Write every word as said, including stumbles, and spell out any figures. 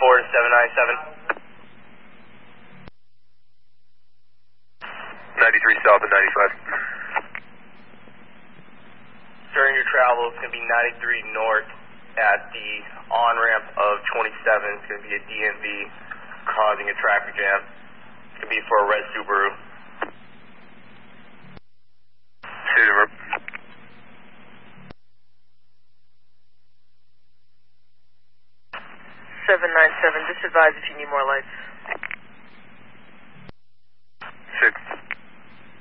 four to seven nine seven. ninety-three south and ninety-five. Starting your travel, it's going to be ninety-three north at the on-ramp of twenty-seven. It's going to be a D M V causing a traffic jam. It's going to be for a red Subaru. Subaru. seven nine seven, just advise if you need more lights.